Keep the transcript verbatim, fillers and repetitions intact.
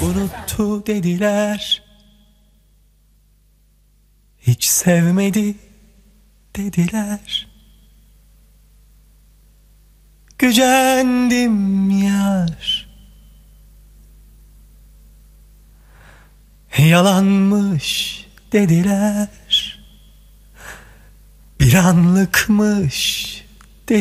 Unuttu dediler, hiç sevmedi dediler. Gücendim yar, yalanmış dediler. Bir anlıkmış